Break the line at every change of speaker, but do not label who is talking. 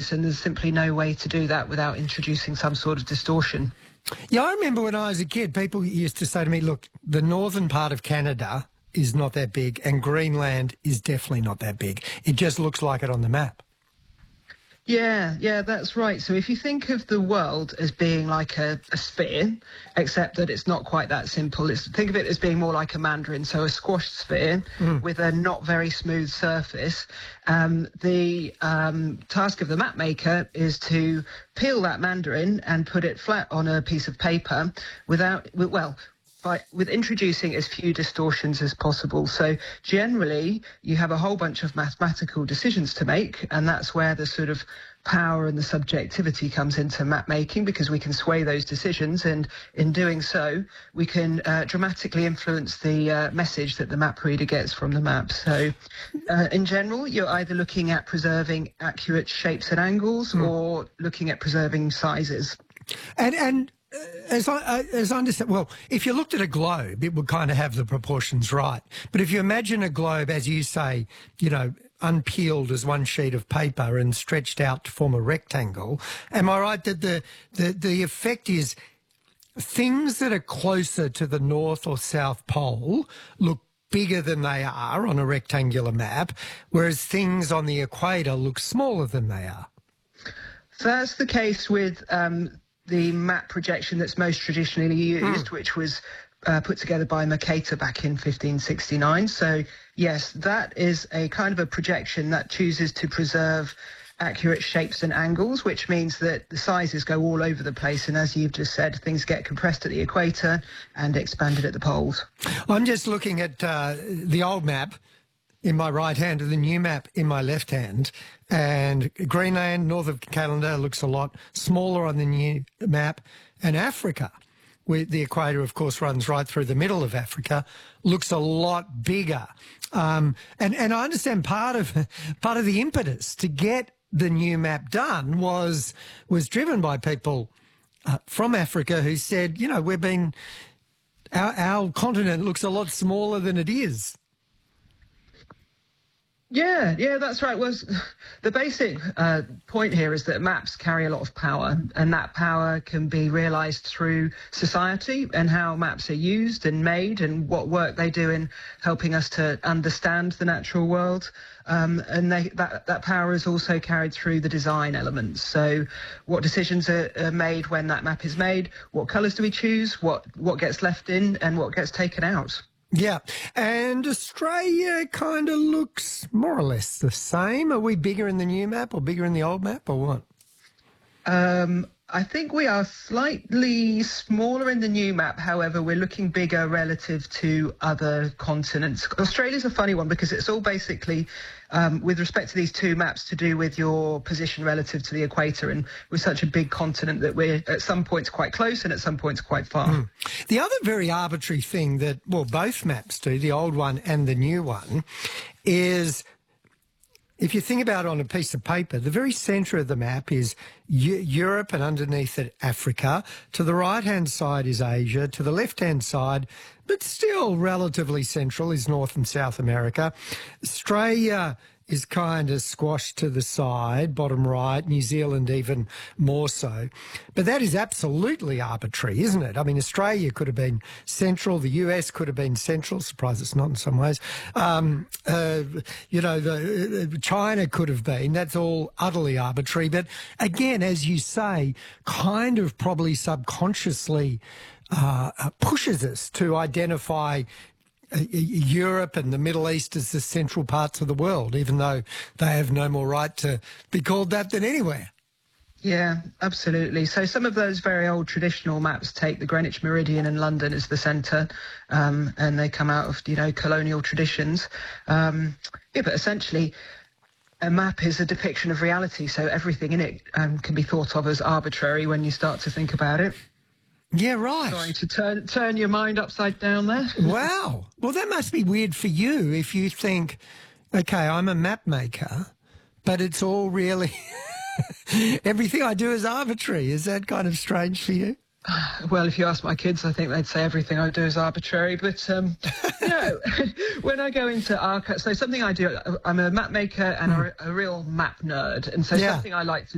shapes, and there's simply no way to do that without introducing some sort of distortion.
Yeah, I remember when I was a kid, people used to say to me, look, the northern part of Canada is not that big and Greenland is definitely not that big. It just looks like it on the map.
Yeah, that's right. So if you think of the world as being like a sphere, except that it's not quite that simple, think of it as being more like a mandarin, so a squashed sphere with a not very smooth surface. The task of the map maker is to peel that mandarin and put it flat on a piece of paper with introducing as few distortions as possible. So generally, you have a whole bunch of mathematical decisions to make, and that's where the sort of power and the subjectivity comes into map making, because we can sway those decisions, and in doing so, we can dramatically influence the message that the map reader gets from the map. So in general, you're either looking at preserving accurate shapes and angles or looking at preserving sizes.
And as I understand, well, if you looked at a globe, it would kind of have the proportions right. But if you imagine a globe, as you say, you know, unpeeled as one sheet of paper and stretched out to form a rectangle, am I right that the effect is things that are closer to the North or South Pole look bigger than they are on a rectangular map, whereas things on the equator look smaller than they are?
So that's the case with the map projection that's most traditionally used, which was put together by Mercator back in 1569. So, yes, that is a kind of a projection that chooses to preserve accurate shapes and angles, which means that the sizes go all over the place. And as you've just said, things get compressed at the equator and expanded at the poles.
I'm just looking at the old map in my right hand and the new map in my left hand. And Greenland, north of Canada, looks a lot smaller on the new map. And Africa, where the equator, of course, runs right through the middle of Africa, looks a lot bigger. And I understand part of the impetus to get the new map done was driven by people from Africa who said, you know, our continent looks a lot smaller than it is.
Yeah, that's right. Well, the basic point here is that maps carry a lot of power, and that power can be realised through society and how maps are used and made and what work they do in helping us to understand the natural world. And that power is also carried through the design elements. So what decisions are made when that map is made, what colours do we choose, what gets left in and what gets taken out.
Yeah, and Australia kind of looks more or less the same. Are we bigger in the new map or bigger in the old map or what?
I think we are slightly smaller in the new map. However, we're looking bigger relative to other continents. Australia's a funny one because it's all basically, with respect to these two maps, to do with your position relative to the equator. And we're such a big continent that we're at some points quite close and at some points quite far.
The other very arbitrary thing that, well, both maps do, the old one and the new one, is if you think about it on a piece of paper, the very centre of the map is Europe and underneath it Africa. To the right-hand side is Asia. To the left-hand side, but still relatively central, is North and South America. Australia is kind of squashed to the side, bottom right, New Zealand even more so. But that is absolutely arbitrary, isn't it? I mean, Australia could have been central, the US could have been central, surprised it's not in some ways. You know, China could have been. That's all utterly arbitrary. But again, as you say, kind of probably subconsciously pushes us to identify Europe and the Middle East as the central parts of the world, even though they have no more right to be called that than anywhere.
Yeah, absolutely. So some of those very old traditional maps take the Greenwich Meridian and London as the centre, and they come out of, you know, colonial traditions. Yeah, but essentially a map is a depiction of reality, so everything in it can be thought of as arbitrary when you start to think about it.
Yeah, right.
Trying to turn your mind upside down there.
Wow. Well, that must be weird for you if you think, okay, I'm a map maker, but it's all really, everything I do is arbitrary. Is that kind of strange for you?
Well, if you ask my kids, I think they'd say everything I do is arbitrary. But, no, when I go into archive, so something I do, I'm a map maker and a real map nerd. And so something I like to